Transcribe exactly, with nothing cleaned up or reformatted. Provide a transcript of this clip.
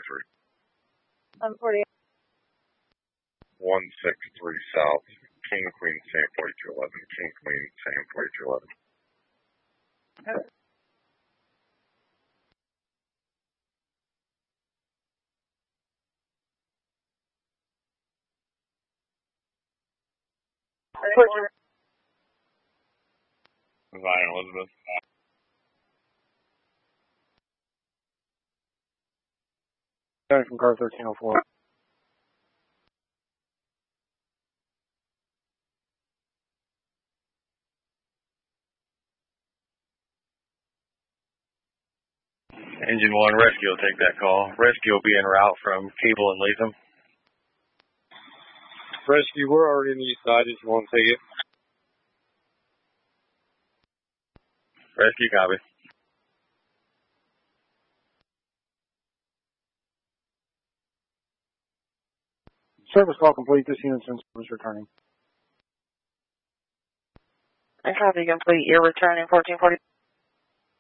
forty-three. one forty. one six three South, King Queen Sam forty-two eleven, King Queen Sam forty-two eleven. Okay. Ryan Elizabeth. Coming from car thirteen oh four. Engine one, rescue will take that call. Rescue will be en route from Cable and Latham. Rescue, we're already in the east side if you want to take it. Rescue, copy. Service call complete. This unit's in service returning. I copy complete. You're returning fourteen forty.